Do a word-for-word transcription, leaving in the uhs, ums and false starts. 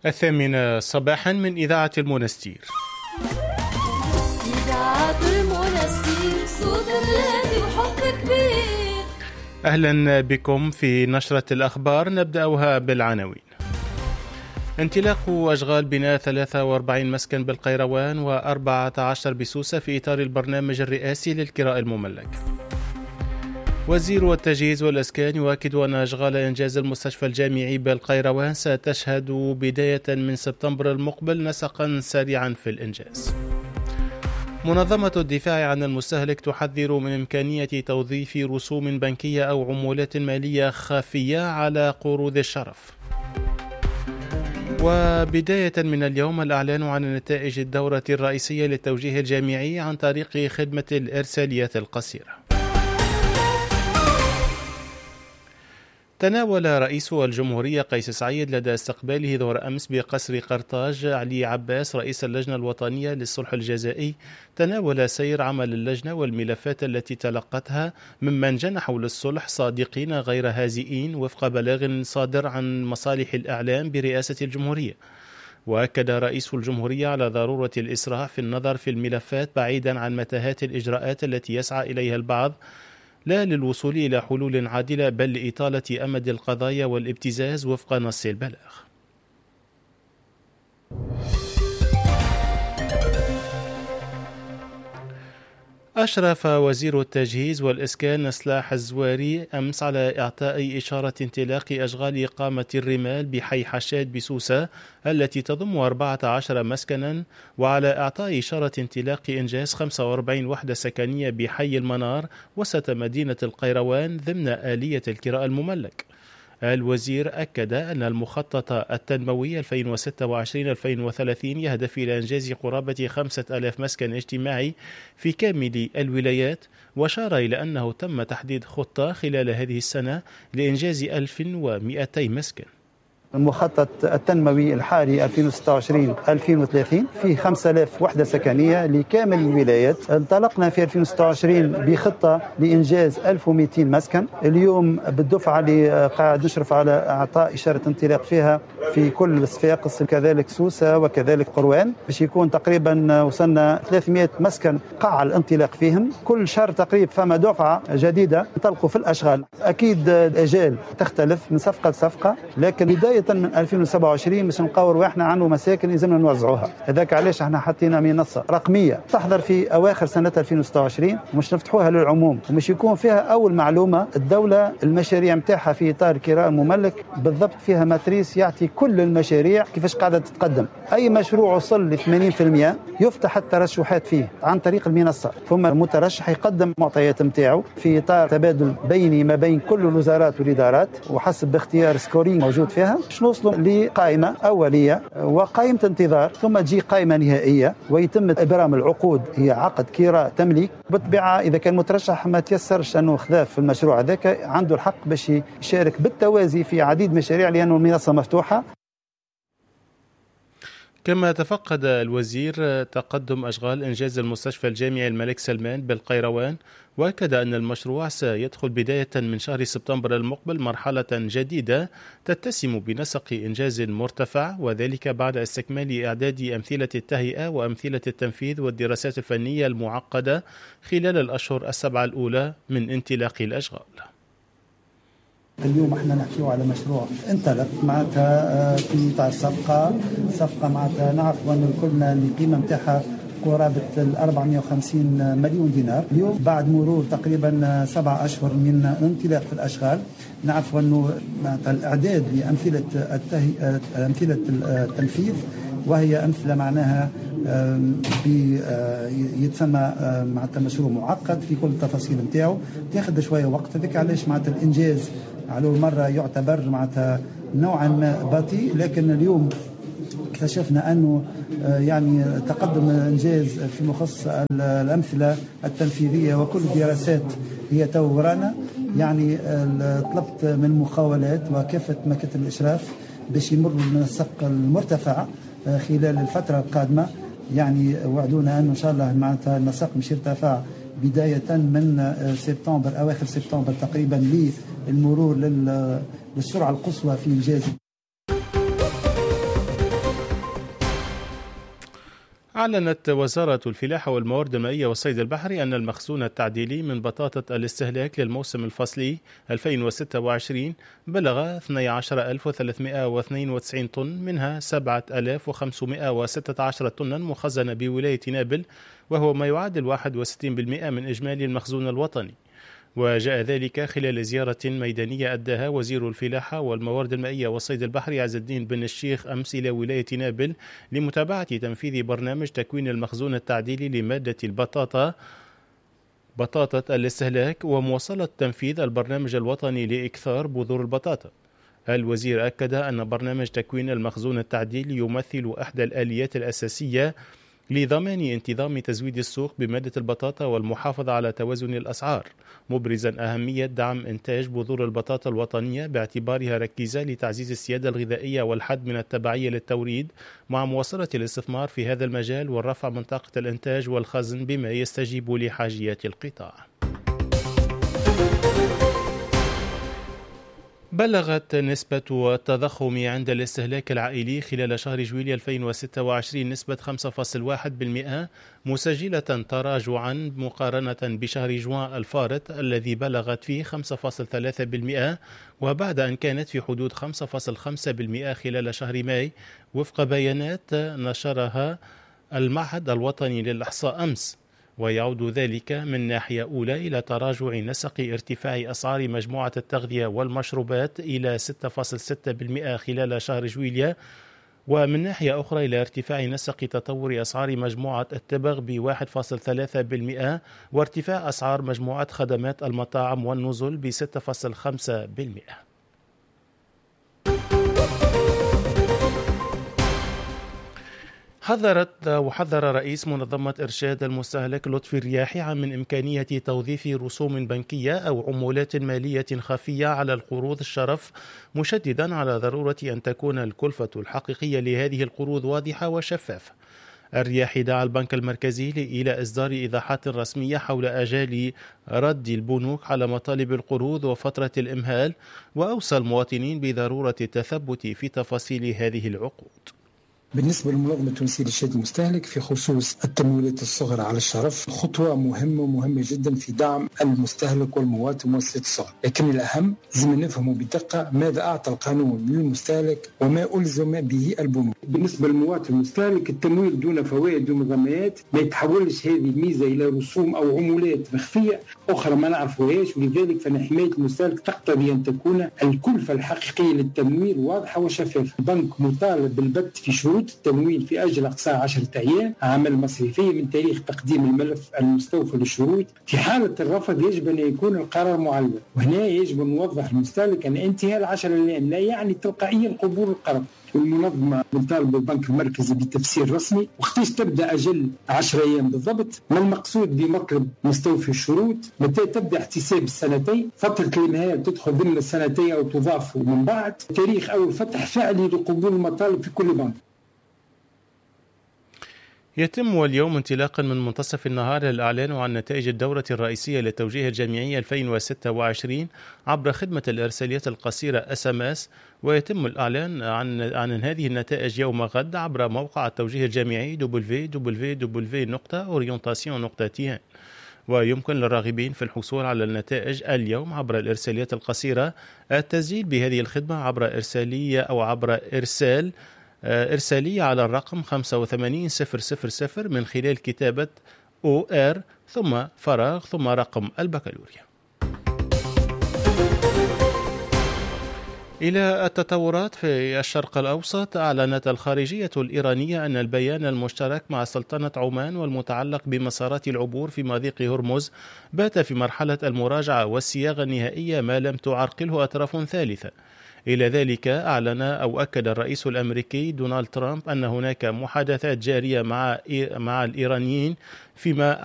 الثامنة صباحا من إذاعة المنستير. إذاعة المنستير صوت الذي وحب كبير. أهلا بكم في نشرة الأخبار، نبدأها بالعناوين. انطلاق أشغال بناء ثلاثة وأربعين مسكن بالقيروان وأربعة عشر بسوسة في إطار البرنامج الرئاسي للكراء المملك. وزير التجهيز والإسكان يؤكد أن أشغال إنجاز المستشفى الجامعي بالقيروان ستشهد بداية من سبتمبر المقبل نسقا سريعا في الإنجاز. منظمة الدفاع عن المستهلك تحذر من إمكانية توظيف رسوم بنكية أو عمولات مالية خافية على قروض الشرف. وبداية من اليوم الإعلان عن نتائج الدورة الرئيسية للتوجيه الجامعي عن طريق خدمة الإرساليات القصيرة. تناول رئيس الجمهورية قيس سعيد لدى استقباله ظهر أمس بقصر قرطاج علي عباس رئيس اللجنة الوطنية للصلح الجزائي تناول سير عمل اللجنة والملفات التي تلقتها ممن جنحوا للصلح صادقين غير هازئين وفق بلاغ صادر عن مصالح الإعلام برئاسة الجمهورية. وأكد رئيس الجمهورية على ضرورة الإسراع في النظر في الملفات بعيدا عن متاهات الإجراءات التي يسعى إليها البعض، لا للوصول إلى حلول عادلة بل لإطالة أمد القضايا والابتزاز وفق نص البلاغ. أشرف وزير التجهيز والإسكان إصلاح الزواري أمس على إعطاء إشارة انطلاق أشغال إقامة الرمال بحي حشاد بسوسة التي تضم أربعة عشر مسكنا، وعلى إعطاء إشارة انطلاق إنجاز خمسة وأربعين وحدة سكنية بحي المنار وسط مدينة القيروان ضمن آلية الكراء المملك. الوزير أكد أن المخطط التنموي ألفين وستة وعشرين ألفين وثلاثين يهدف إلى إنجاز قرابة خمسة آلاف مسكن اجتماعي في كامل الولايات، وأشار إلى أنه تم تحديد خطة خلال هذه السنة لإنجاز ألف ومئتي مسكن. المخطط التنموي الحالي ألفين وستة وعشرين ألفين وثلاثين فيه خمسة آلاف وحدة سكنية لكامل الولايات. انطلقنا في ألفين وستة وعشرين بخطة لإنجاز ألف ومئتين مسكن. اليوم بالدفعة اللي قاعد نشرف على إعطاء إشارة انطلاق فيها في كل الصفاقس كذلك سوسة وكذلك قروان، باش يكون تقريبا وصلنا ثلاثمئة مسكن قاع الانطلاق فيهم. كل شهر تقريبا فما دفعة جديدة انطلقوا في الأشغال. أكيد الأجال تختلف من صفقة لصفقة، لكن بداية من ألفين وسبعة وعشرين باش نقور واحنا عنده مساكن يلزمنا نوزعوها. هذاك علاش احنا حطينا منصه رقميه تحضر في اواخر سنه ألفين وستة وعشرين ومش نفتحوها للعموم، ومش يكون فيها اول معلومه الدوله المشاريع نتاعها في اطار كراء المملك بالضبط، فيها ماتريس يعطي كل المشاريع كيفاش قاعده تتقدم. اي مشروع وصل ل ثمانين بالمئة يفتح الترشحات فيه عن طريق المنصه، ثم المترشح يقدم معطيات نتاعو في اطار تبادل بيني ما بين كل الوزارات والادارات وحسب باختيار سكورينج موجود فيها، نوصلوا لقائمة أولية وقائمة انتظار، ثم تجي قائمة نهائية ويتم إبرام العقود، هي عقد كراء تمليك. بالطبيعة إذا كان مترشح ما تيسرش أنه خذاف في المشروع هذاك عنده الحق باش يشارك بالتوازي في عديد مشاريع لأنه المنصة مفتوحة. كما تفقد الوزير تقدم أشغال إنجاز المستشفى الجامعي الملك سلمان بالقيروان، وأكد أن المشروع سيدخل بداية من شهر سبتمبر المقبل مرحلة جديدة تتسم بنسق إنجاز مرتفع، وذلك بعد استكمال إعداد أمثلة التهيئة وأمثلة التنفيذ والدراسات الفنية المعقدة خلال الأشهر السبعة الأولى من انطلاق الأشغال. اليوم احنا نحكيو على مشروع انطلق معناتها في اطار صفقه صفقه معناتها نعرفوا ان كلنا القيمه نتاعها قرابه أربعمئة وخمسين مليون دينار. اليوم بعد مرور تقريبا سبعة اشهر من الانطلاق في الاشغال نعرفوا انه معناتها الاعداد لامثله التهيئه امثله التنفيذ، وهي امثله معناها يتسمى معناتها مشروع معقد في كل التفاصيل نتاعو، تاخذ شويه وقت. هذاك علاش معناتها الانجاز على المره يعتبر معناتها نوعا ما بطيء، لكن اليوم اكتشفنا انه يعني تقدم الانجاز فيما يخص الامثله التنفيذيه وكل الدراسات هي تو ورانا. يعني طلبت من المخاولات وكافه مكاتب الاشراف باش يمروا من السق المرتفع خلال الفتره القادمه. يعني وعدونا انه ان شاء الله معناتها النسق مش يرتفع بدايه من سبتمبر اواخر سبتمبر تقريبا للمرور للسرعه القصوى في انجاز. أعلنت وزارة الفلاحة والموارد المائية والصيد البحري أن المخزون التعديلي من بطاطا الاستهلاك للموسم الفصلي ألفين وستة وعشرين بلغ اثني عشر ألف وثلاثمائة واثنين وتسعين طن، منها سبعة آلاف وخمسمائة وستة عشر طنا مخزنة بولاية نابل، وهو ما يعادل واحد وستين بالمئة من إجمالي المخزون الوطني. وجاء ذلك خلال زيارة ميدانية أداها وزير الفلاحة والموارد المائية والصيد البحري عز الدين بن الشيخ أمس إلى ولاية نابل لمتابعة تنفيذ برنامج تكوين المخزون التعديلي لمادة البطاطا بطاطا الاستهلاك ومواصلة تنفيذ البرنامج الوطني لإكثار بذور البطاطا. الوزير أكد أن برنامج تكوين المخزون التعديلي يمثل إحدى الآليات الأساسية لضمان انتظام تزويد السوق بمادة البطاطا والمحافظة على توازن الأسعار، مبرزا أهمية دعم إنتاج بذور البطاطا الوطنية باعتبارها ركيزة لتعزيز السيادة الغذائية والحد من التبعية للتوريد، مع مواصلة الاستثمار في هذا المجال والرفع من طاقة الإنتاج والخزن بما يستجيب لحاجيات القطاع. بلغت نسبة التضخم عند الاستهلاك العائلي خلال شهر جويلية ألفين وستة وعشرين نسبة خمسة فاصلة واحد بالمئة، مسجلة تراجعا مقارنة بشهر جوان الفارط الذي بلغت فيه خمسة فاصلة ثلاثة بالمئة، وبعد أن كانت في حدود خمسة فاصلة خمسة بالمئة خلال شهر ماي، وفق بيانات نشرها المعهد الوطني للإحصاء أمس. ويعود ذلك من ناحية أولى إلى تراجع نسق ارتفاع أسعار مجموعة التغذية والمشروبات إلى ستة فاصلة ستة بالمئة خلال شهر جويلية، ومن ناحية أخرى إلى ارتفاع نسق تطور أسعار مجموعة التبغ ب واحد فاصلة ثلاثة بالمئة، وارتفاع أسعار مجموعة خدمات المطاعم والنزل ب ستة فاصلة خمسة بالمئة. حذرت وحذر رئيس منظمة إرشاد المستهلك لطفي الرياحي من إمكانية توظيف رسوم بنكية أو عمولات مالية خفية على القروض الشرف، مشددا على ضرورة أن تكون الكلفة الحقيقية لهذه القروض واضحة وشفافة. الرياحي دعا البنك المركزي إلى إصدار إيضاحات رسمية حول آجال رد البنوك على مطالب القروض وفترة الإمهال، وأوصى المواطنين بضرورة التثبت في تفاصيل هذه العقود. بالنسبة للمنظمة التونسية لإرشاد المستهلك في خصوص التمويلات الصغرى على الشرف، خطوة مهمة ومهمة جدا في دعم المستهلك والمواطن ومؤسسات الصغر، لكن الأهم لازم نفهموا بدقة ماذا أعطى القانون للمستهلك وما ألزم به البنوك. بالنسبة للمواطن المستهلك، التمويل دون فوائد ومغامرات ما يتحولش هذه الميزة إلى رسوم أو عمولات مخفية أخرى ما نعرفوهاش، ولذلك فإن حماية المستهلك تقتضي أن تكون الكلفة الحقيقية للتمويل واضحة وشفافة. البنك مطالب بالبت في شروط التمويل في أجل أقصى عشرة أيام عمل مصرفية من تاريخ تقديم الملف المستوفى للشروط. في حالة الرفض يجب أن يكون القرار معلق، وهنا يجب أن نوضح المستهلك أن انتهاء العشر أيام لا يعني تلقائيا قبول القرض. المنظمة بتطالب البنك المركزي بتفسير رسمي وقتاش تبدأ أجل عشر أيام بالضبط، ما المقصود بمطلب مستوفي الشروط، متى تبدأ احتساب السنتين، فترة الإمهال تدخل ضمن السنتين أو تضاف من بعد، تاريخ أول فتح فعلي لقبول المطالب في كل بنك. يتم اليوم انطلاقا من منتصف النهار الإعلان عن نتائج الدورة الرئيسية للتوجيه الجامعي ألفين وستة وعشرين عبر خدمة الإرساليات القصيرة إس إم إس، ويتم الإعلان عن عن هذه النتائج يوم غد عبر موقع التوجيه الجامعي دبليو دبليو دبليو دوت أورينتاسيون دوت تي إن. ويمكن للراغبين في الحصول على النتائج اليوم عبر الإرساليات القصيرة التسجيل بهذه الخدمة عبر إرسالية أو عبر إرسال إرسالية على الرقم خمسة ثمانية صفر صفر صفر من خلال كتابة أو آر ثم فراغ ثم رقم البكالوريا. إلى التطورات في الشرق الأوسط، أعلنت الخارجية الإيرانية أن البيان المشترك مع سلطنة عمان والمتعلق بمسارات العبور في مضيق هرمز بات في مرحلة المراجعة والصياغة النهائية ما لم تعرقله أطراف ثالثة. إلى ذلك أعلن أو أكد الرئيس الأمريكي دونالد ترامب أن هناك محادثات جارية مع مع الإيرانيين فيما